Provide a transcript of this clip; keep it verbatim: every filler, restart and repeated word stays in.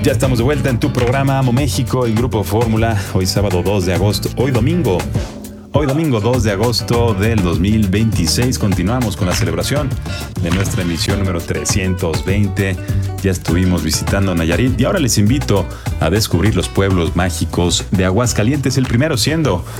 Ya estamos de vuelta en tu programa Amo México, el Grupo Fórmula. Hoy sábado dos de agosto, hoy domingo. Hoy domingo dos de agosto del dos mil veintiséis. Continuamos con la celebración de nuestra emisión número trescientos veinte. Ya estuvimos visitando Nayarit y ahora les invito a descubrir los pueblos mágicos de Aguascalientes. El primero siendo